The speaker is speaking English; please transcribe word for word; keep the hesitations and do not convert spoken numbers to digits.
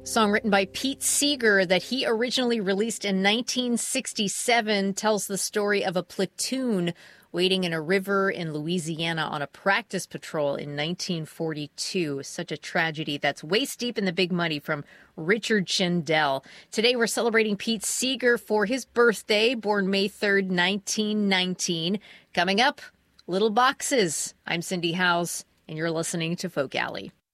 Song written by Pete Seeger that he originally released in nineteen sixty-seven tells the story of a platoon waiting in a river in Louisiana on a practice patrol in nineteen forty-two. Such a tragedy that's waist deep in the big money from Richard Shindell. Today we're celebrating Pete Seeger for his birthday, born May third, nineteen nineteen. Coming up, Little Boxes. I'm Cindy Howes, and you're listening to Folk Alley.